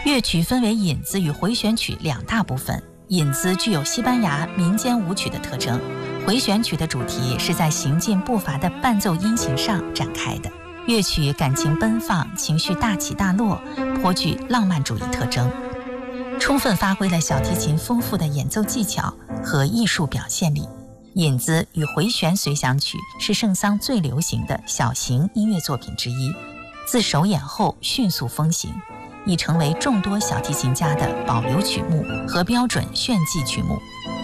乐曲分为引子与回旋曲两大部分，引子具有西班牙民间舞曲的特征，回旋曲的主题是在行进步伐的伴奏音型上展开的。乐曲感情奔放，情绪大起大落，颇具浪漫主义特征，充分发挥了小提琴丰富的演奏技巧和艺术表现力。引子与回旋随想曲是圣桑最流行的小型音乐作品之一，自首演后迅速风行，已成为众多小提琴家的保留曲目和标准炫技曲目。